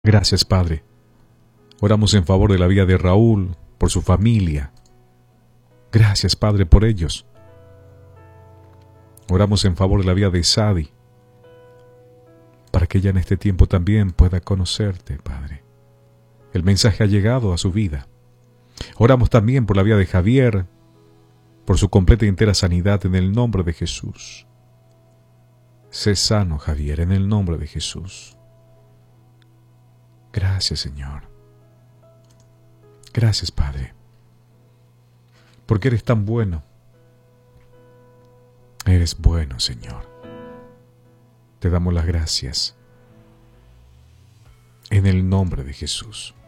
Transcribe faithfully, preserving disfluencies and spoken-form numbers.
Gracias, Padre. Oramos en favor de la vida de Raúl, por su familia. Gracias, Padre, por ellos. Oramos en favor de la vida de Sadi, para que ella en este tiempo también pueda conocerte, Padre. El mensaje ha llegado a su vida. Oramos también por la vida de Javier, por su completa y entera sanidad en el nombre de Jesús. Sé sano, Javier, en el nombre de Jesús. Gracias, Señor. Gracias, Padre, porque eres tan bueno. Eres bueno, Señor. Te damos las gracias en el nombre de Jesús.